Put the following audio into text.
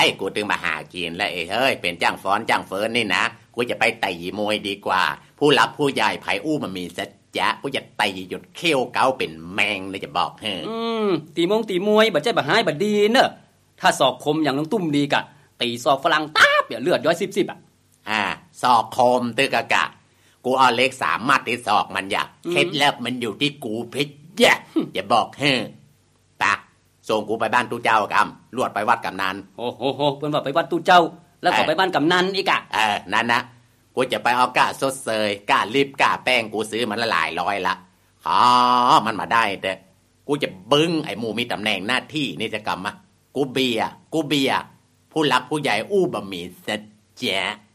กูตึงมาหากินแล้วเฮ้ยเป็นจ้างฟ้อนจ้างเฟิร์นนี่นะกูจะไปไต่มวยดีกว่าผู้รับผู้ใหญ่ไผอู้มันมีสัจจะกูจะไต่หยุดเขี้ยวเก้าเป็นแมงเลยจะบอกตีมวยบัดใจบัดหายบัดดีเนอะถ้าศอกคมอย่างน้องตุ้มดีกะตีศอกฝรั่งตาบเลือดย้อย10 ศอกคมตึกกะกูเอาเล็ก3 มัดที่ศอกมันอยากเคล็ดลับมันอยู่ที่กูเพชรอย่าบอกปะส่งกูไปบ้านตู้เจ้ากำลวดไปวัดกำนันโอ้โหเพิ่นว่าไปวัดตู้เจ้าแล้วก็ไปบ้านกำนันอีกอะนั่นนะกูจะไปเอาก้าสดเซยก้าลิบก้าแป้งกูซื้อมันละหลายร้อยละมันมาได้แต่กูจะบึ้งไอ้หมูมีตำแหน่งหน้าที่นี่จะกำมากูเบียผู้หลักผู้ใหญ่อู้บะหมี่สัจจะ